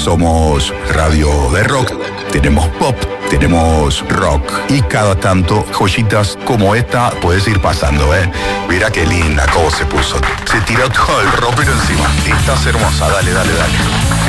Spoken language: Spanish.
Somos radio de rock, tenemos pop, tenemos rock y cada tanto joyitas como esta puedes ir pasando, ¿eh? Mira qué linda cómo se puso. Se tiró todo el ropero encima. Estás hermosa, dale.